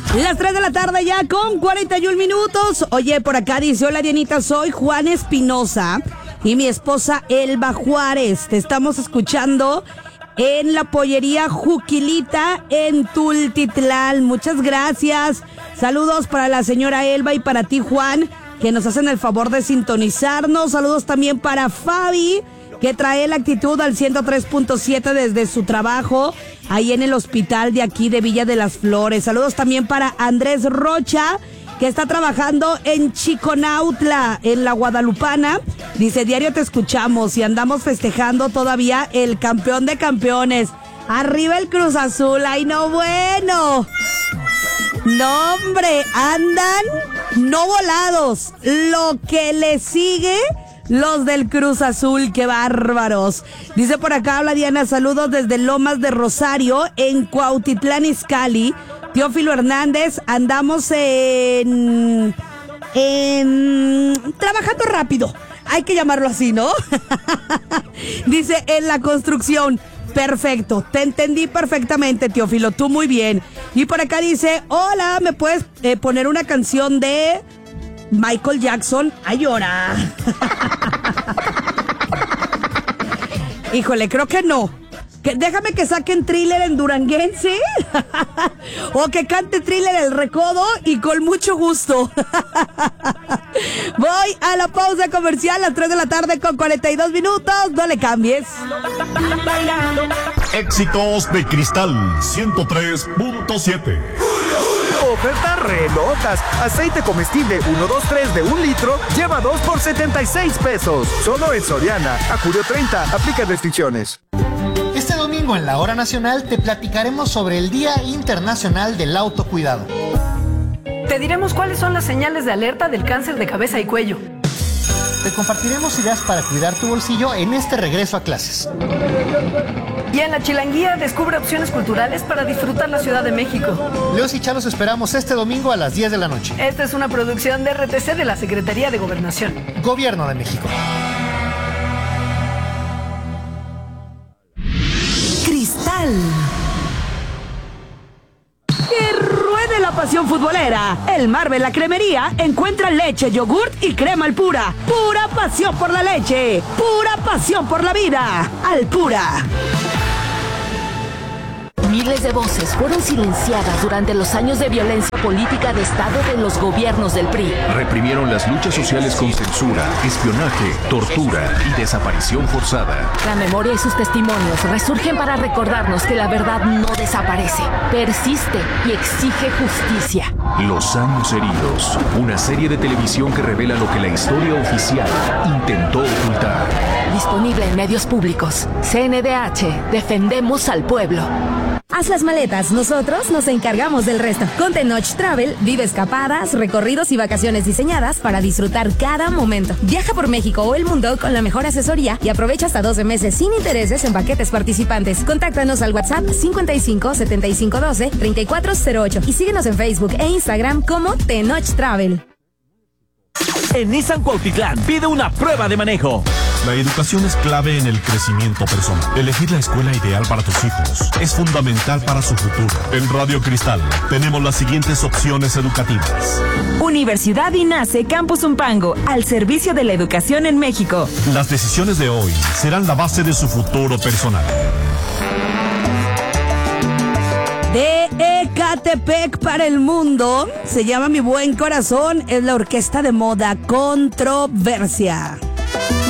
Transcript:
Las 3 de la tarde ya con 41 minutos. Oye, por acá dice, hola Dianita, soy Juan Espinosa y mi esposa Elba Juárez. Te estamos escuchando en la pollería Juquilita en Tultitlán. Muchas gracias. Saludos para la señora Elba y para ti, Juan, que nos hacen el favor de sintonizarnos. Saludos también para Fabi, que trae la actitud al 103.7 desde su trabajo ahí en el hospital de aquí de Villa de las Flores. Saludos también para Andrés Rocha, que está trabajando en Chiconautla, en la Guadalupana. Dice, diario te escuchamos y andamos festejando todavía el campeón de campeones. Arriba el Cruz Azul, ay no bueno. No hombre, andan no volados. Lo que le sigue... Los del Cruz Azul, qué bárbaros. Dice por acá, habla Diana, saludos desde Lomas de Rosario, en Cuautitlán Izcalli. Teófilo Hernández, andamos trabajando rápido. Hay que llamarlo así, ¿no? Dice, en la construcción. Perfecto, te entendí perfectamente, Teófilo, tú muy bien. Y por acá dice, hola, ¿me puedes poner una canción de Michael Jackson? ¡Ay, llora! Híjole, creo que no. Déjame que saquen Thriller en duranguense o que cante Thriller el Recodo y con mucho gusto. Voy a la pausa comercial a las 3 de la tarde con 42 minutos. No le cambies. Éxitos de Cristal 103.7. Ofertas re locas. Aceite comestible 123 de 1 litro, lleva 2 por 76 pesos. Solo en Soriana. A julio 30, aplica restricciones. Este domingo en la Hora Nacional te platicaremos sobre el Día Internacional del Autocuidado. Te diremos cuáles son las señales de alerta del cáncer de cabeza y cuello. Te compartiremos ideas para cuidar tu bolsillo en este regreso a clases. Y en la Chilanguía descubre opciones culturales para disfrutar la Ciudad de México. Leos y Chalos esperamos este domingo a las 10 de la noche. Esta es una producción de RTC de la Secretaría de Gobernación. Gobierno de México. Cristal. Que ruede la pasión futbolera. El Marvel, la cremería, encuentra leche, yogurt y crema Alpura. Pura pasión por la leche. Pura pasión por la vida. Alpura. Miles de voces fueron silenciadas durante los años de violencia política de Estado de los gobiernos del PRI. Reprimieron las luchas sociales con censura, espionaje, tortura y desaparición forzada. La memoria y sus testimonios resurgen para recordarnos que la verdad no desaparece, persiste y exige justicia. Los años heridos, una serie de televisión que revela lo que la historia oficial intentó ocultar. Disponible en medios públicos. CNDH, defendemos al pueblo. Haz las maletas, nosotros nos encargamos del resto. Con Tenoch Travel, vive escapadas, recorridos y vacaciones diseñadas para disfrutar cada momento. Viaja por México o el mundo con la mejor asesoría y aprovecha hasta 12 meses sin intereses en paquetes participantes. Contáctanos al WhatsApp 55 75 12 3408 y síguenos en Facebook e Instagram como Tenoch Travel. En Nissan Cuautitlán pide una prueba de manejo. La educación es clave en el crecimiento personal. Elegir la escuela ideal para tus hijos es fundamental para su futuro. En Radio Cristal tenemos las siguientes opciones educativas. Universidad INACE Campus Zumpango, al servicio de la educación en México. Las decisiones de hoy serán la base de su futuro personal. De Ecatepec para el mundo, se llama Mi Buen Corazón, es la orquesta de moda Controversia.